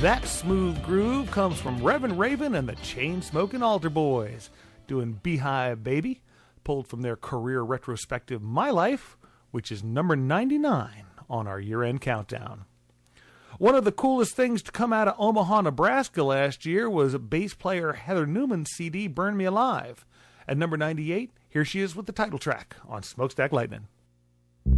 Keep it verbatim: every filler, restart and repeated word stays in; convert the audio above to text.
That smooth groove comes from Reverend Raven and the Chain-Smoking Altar Boys, doing Beehive Baby, pulled from their career retrospective My Life, which is number ninety-nine on our year-end countdown. One of the coolest things to come out of Omaha, Nebraska last year was bass player Heather Newman's C D, Burn Me Alive. At number ninety-eight, here she is with the title track on Smokestack Lightning.